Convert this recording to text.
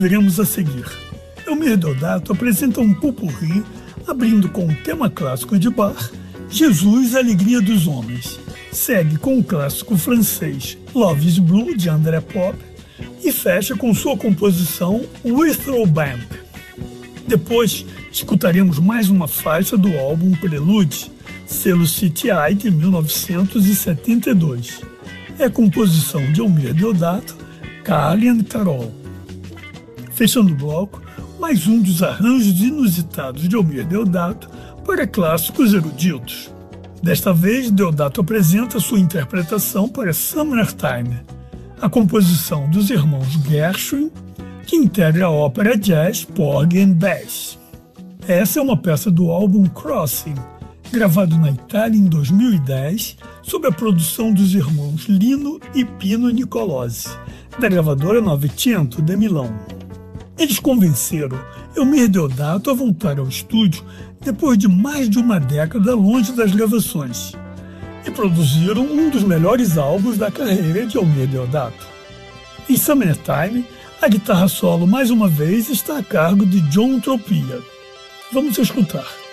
Veremos a seguir. Eumir Deodato apresenta um pot-pourri, abrindo com o tema clássico de Bach, Jesus, Alegria dos Homens. Segue com o clássico francês Love is Blue, de André Pop, e fecha com sua composição Whistle Band. Depois, escutaremos mais uma faixa do álbum Prelude, selo CTI de 1972. É composição de Eumir Deodato, Carly e Carol. Fechando o bloco, mais um dos arranjos inusitados de Eumir Deodato para clássicos eruditos. Desta vez, Deodato apresenta sua interpretação para Summertime, a composição dos irmãos Gershwin, que integra a ópera jazz Porgy and Bess. Essa é uma peça do álbum Crossing, gravado na Itália em 2010, sob a produção dos irmãos Lino e Pino Nicolosi, da gravadora Novecento de Milão. Eles convenceram Eumir Deodato a voltar ao estúdio depois de mais de uma década longe das gravações e produziram um dos melhores álbuns da carreira de Eumir Deodato. Em Summertime, a guitarra solo mais uma vez está a cargo de John Tropia. Vamos escutar.